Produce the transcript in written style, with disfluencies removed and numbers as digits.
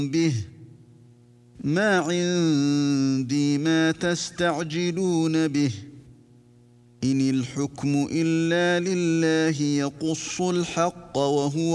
به ما عندي ما تستعجلون به إن الحكم إلا لله يقص الحق وهو